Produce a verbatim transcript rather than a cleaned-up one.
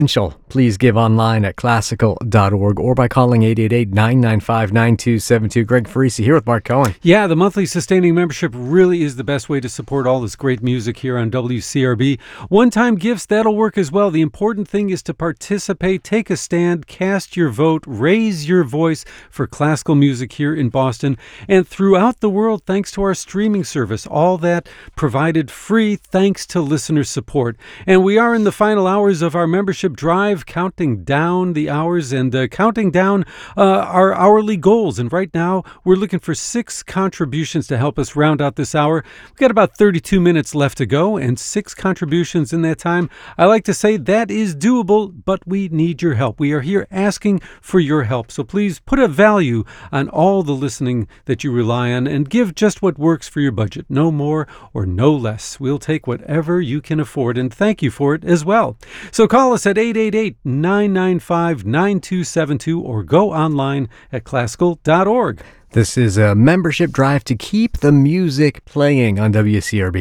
Essential. Please give online at classical dot org or by calling eight eight eight, nine nine five, nine two seven two. Greg Farisi here with Mark Cohen. Yeah, the monthly sustaining membership really is the best way to support all this great music here on W C R B. One-time gifts, that'll work as well. The important thing is to participate, take a stand, cast your vote, raise your voice for classical music here in Boston and throughout the world thanks to our streaming service. All that provided free thanks to listener support. And we are in the final hours of our membership drive, counting down the hours and uh, counting down uh, our hourly goals. And right now, we're looking for six contributions to help us round out this hour. We've got about thirty-two minutes left to go and six contributions in that time. I like to say that is doable, but we need your help. We are here asking for your help. So please put a value on all the listening that you rely on and give just what works for your budget. No more or no less. We'll take whatever you can afford, and thank you for it as well. So call us at eight eight eight, nine nine five, nine two seven two or go online at classical dot org. This is a membership drive to keep the music playing on W C R B.